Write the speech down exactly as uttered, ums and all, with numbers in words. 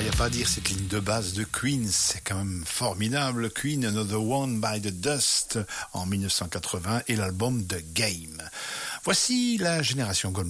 il n'y a pas à dire, cette ligne de base de Queen, c'est quand même formidable. Queen, Another One by the Dust en mille neuf cent quatre-vingts et l'album The Game. Voici la génération Goldman.